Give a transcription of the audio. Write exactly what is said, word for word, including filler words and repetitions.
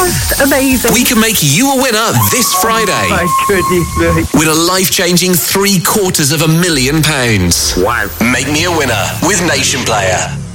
Just amazing. We can make you a winner this Friday. Oh my goodness me. Win a life-changing three quarters of a million pounds. Wow. Make me a winner with Nation Player.